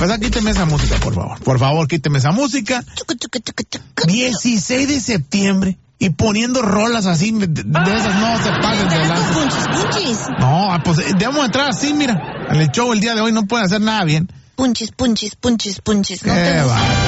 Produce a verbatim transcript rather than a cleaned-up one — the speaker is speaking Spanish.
Pues quíteme esa música, por favor. Por favor, quíteme esa música. dieciséis de septiembre. Y poniendo rolas así, de, de esas no se pasen de lanza. Punchis, punchis. No, pues debemos entrar así, mira. En el show el día de hoy no pueden hacer nada bien. Punchis, punchis, punchis, punchis. No Qué te va.